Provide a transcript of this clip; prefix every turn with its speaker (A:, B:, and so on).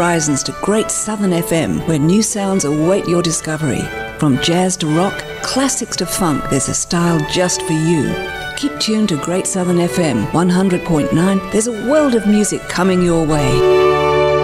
A: horizons to Great Southern FM, where new sounds await your discovery. From jazz to rock, classics to funk, there's a style just for you. Keep tuned to Great Southern FM 100.9. There's a world of music coming your way.